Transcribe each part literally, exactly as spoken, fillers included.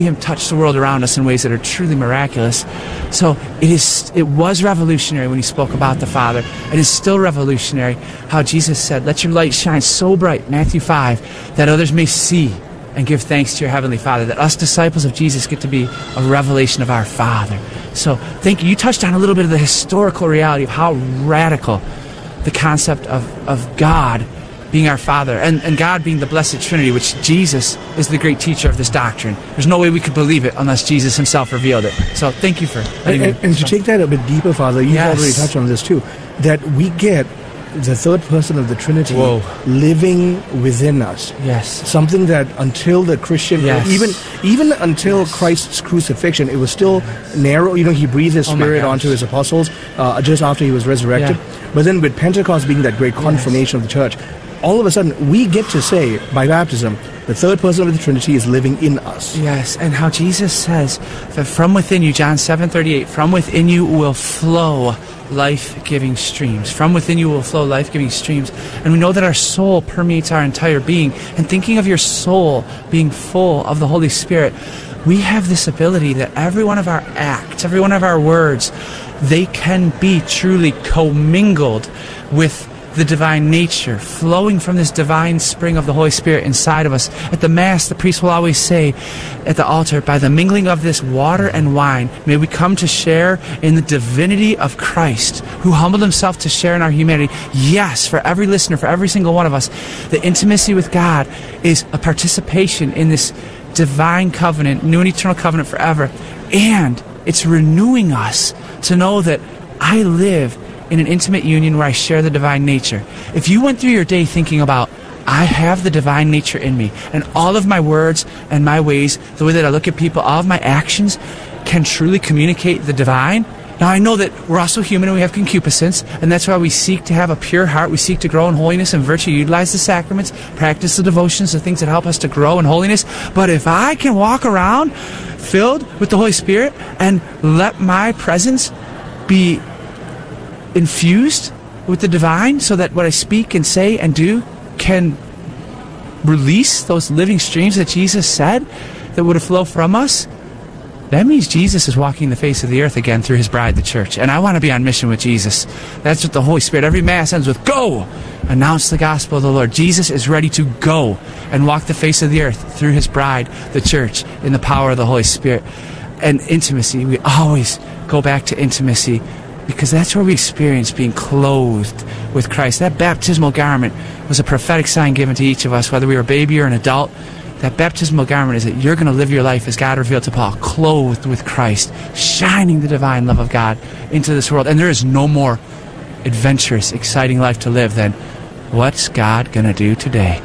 Him touch the world around us in ways that are truly miraculous. So it is. It was revolutionary when He spoke about the Father. It is still revolutionary how Jesus said, "Let your light shine so bright," Matthew five, "that others may see and give thanks to your Heavenly Father." That us disciples of Jesus get to be a revelation of our Father. So thank you. You touched on a little bit of the historical reality of how radical the concept of, of God being our Father, and, and God being the Blessed Trinity, which Jesus is the great teacher of this doctrine. There's no way we could believe it unless Jesus Himself revealed it. So thank you for letting and, me. And to take that a bit deeper, Father, you've Yes. already touched on this too, that we get the third person of the Trinity Whoa. living within us. Yes. Something that until the Christian, Yes. even even until Christ's crucifixion, it was still narrow. You know, He breathed His Oh my Spirit gosh. onto His apostles uh, just after He was resurrected. Yeah. But then with Pentecost being that great confirmation of the church, all of a sudden we get to say, by baptism, the third person of the Trinity is living in us. Yes, and how Jesus says that from within you, John seven thirty-eight, from within you will flow life-giving streams. From within you will flow life-giving streams. And we know that our soul permeates our entire being. And thinking of your soul being full of the Holy Spirit, we have this ability that every one of our acts, every one of our words, they can be truly commingled with the divine nature, flowing from this divine spring of the Holy Spirit inside of us. At the Mass, the priest will always say at the altar, by the mingling of this water and wine, may we come to share in the divinity of Christ, who humbled Himself to share in our humanity. Yes, for every listener, for every single one of us, the intimacy with God is a participation in this divine covenant, new and eternal covenant forever. And it's renewing us to know that I live in an intimate union where I share the divine nature. If you went through your day thinking about, I have the divine nature in me, and all of my words and my ways, the way that I look at people, all of my actions can truly communicate the divine. Now I know that we're also human and we have concupiscence, and that's why we seek to have a pure heart. We seek to grow in holiness and virtue, utilize the sacraments, practice the devotions, the things that help us to grow in holiness. But if I can walk around filled with the Holy Spirit and let my presence be infused with the divine, so that what I speak and say and do can release those living streams that Jesus said that would flow from us, that means Jesus is walking the face of the earth again through His bride, the church. And I want to be on mission with Jesus. That's what the Holy Spirit, every Mass ends with, go! Announce the gospel of the Lord. Jesus is ready to go and walk the face of the earth through His bride, the church, in the power of the Holy Spirit. And intimacy, we always go back to intimacy, because that's where we experience being clothed with Christ. That baptismal garment was a prophetic sign given to each of us, whether we were a baby or an adult. That baptismal garment is that you're going to live your life as God revealed to Paul, clothed with Christ, shining the divine love of God into this world. And there is no more adventurous, exciting life to live than, what's God going to do today?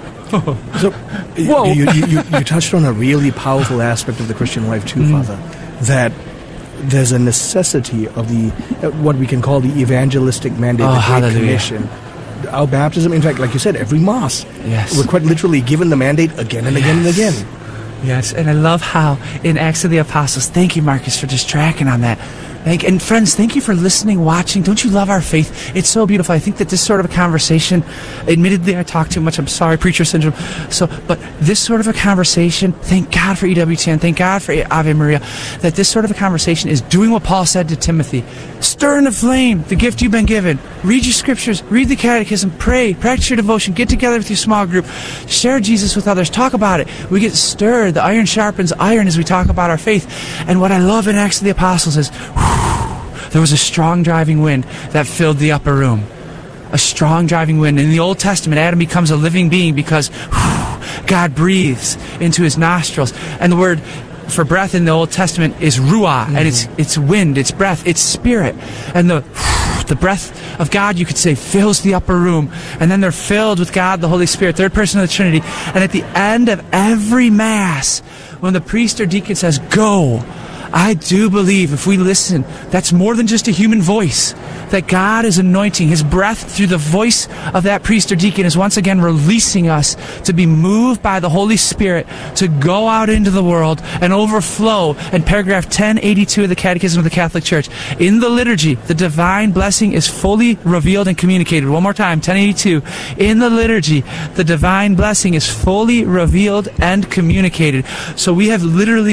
So, Whoa. You, you, you, you touched on a really powerful aspect of the Christian life too, mm. Father, that there's a necessity of the uh, what we can call the evangelistic mandate, oh, the Great hallelujah. Commission. Our baptism, in fact, like you said, every Mass, yes. we're quite literally given the mandate again and again yes. and again. Yes, and I love how in Acts of the Apostles, thank you, Marcus, for just tracking on that. Thank, and friends, thank you for listening, watching. Don't you love our faith? It's so beautiful. I think that this sort of a conversation, admittedly I talk too much, I'm sorry, preacher syndrome, so, but this sort of a conversation, thank God for E W T N, thank God for Ave Maria, that this sort of a conversation is doing what Paul said to Timothy. Stir in the flame, the gift you've been given. Read your scriptures, read the catechism, pray, practice your devotion, get together with your small group, share Jesus with others, talk about it. We get stirred, the iron sharpens iron as we talk about our faith. And what I love in Acts of the Apostles is, whew, there was a strong driving wind that filled the upper room. A strong driving wind. In the Old Testament, Adam becomes a living being because whew, God breathes into his nostrils. And the word for breath in the Old Testament is ruah, mm-hmm. and it's it's wind, it's breath, it's spirit. And the the breath of God, you could say, fills the upper room. And then they're filled with God, the Holy Spirit, third person of the Trinity. And at the end of every Mass, when the priest or deacon says, go, I do believe if we listen, that's more than just a human voice. that God is anointing. His breath through the voice of that priest or deacon is once again releasing us to be moved by the Holy Spirit to go out into the world and overflow. In paragraph ten eighty-two of the Catechism of the Catholic Church, in the liturgy, the divine blessing is fully revealed and communicated. One more time, ten eighty-two. In the liturgy, the divine blessing is fully revealed and communicated. So we have literally